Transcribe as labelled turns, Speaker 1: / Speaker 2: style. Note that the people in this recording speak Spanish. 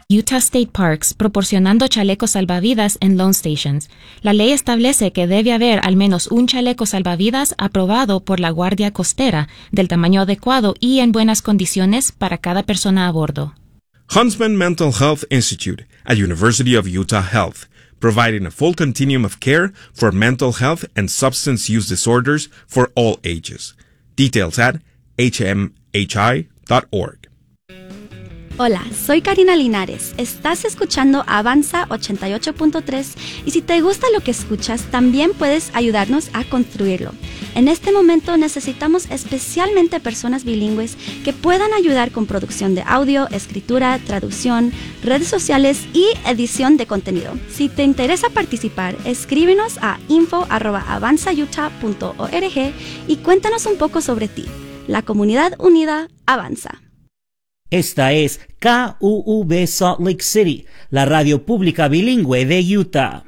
Speaker 1: Utah State Parks proporcionando chalecos salvavidas en loan stations. La ley establece que debe haber al menos un chaleco salvavidas aprobado por la Guardia Costera, del tamaño adecuado y en buenas condiciones para cada persona a bordo.
Speaker 2: Huntsman Mental Health Institute at University of Utah Health, providing a full continuum of care for mental health and substance use disorders for all ages. Details at hmhi.org.
Speaker 3: Hola, soy Karina Linares. Estás escuchando Avanza 88.3 y si te gusta lo que escuchas, también puedes ayudarnos a construirlo. En este momento necesitamos especialmente personas bilingües que puedan ayudar con producción de audio, escritura, traducción, redes sociales y edición de contenido. Si te interesa participar, escríbenos a info@avanzautah.org y cuéntanos un poco sobre ti. La comunidad unida avanza.
Speaker 4: Esta es KUUB Salt Lake City, la radio pública bilingüe de Utah.